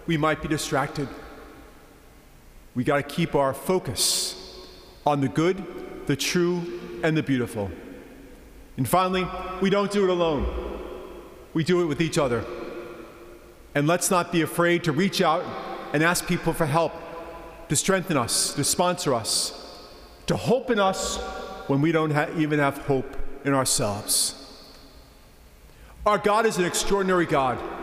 we might be distracted. We got to keep our focus on the good, the true, and the beautiful. And finally, we don't do it alone. We do it with each other. And let's not be afraid to reach out and ask people for help, to strengthen us, to sponsor us, to hope in us when we don't even have hope in ourselves. Our God is an extraordinary God.